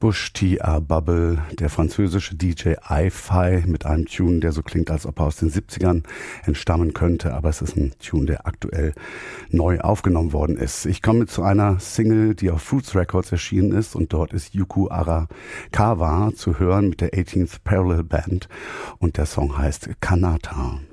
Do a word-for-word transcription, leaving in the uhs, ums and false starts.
Bush T R Bubble, der französische D J Hi-Fi mit einem Tune, der so klingt, als ob er aus den siebzigern entstammen könnte, aber es ist ein Tune, der aktuell neu aufgenommen worden ist. Ich komme zu einer Single, die auf Fruits Records erschienen ist, und dort ist Yuku Arakawa zu hören mit der eighteenth Parallel Band und der Song heißt Kanata.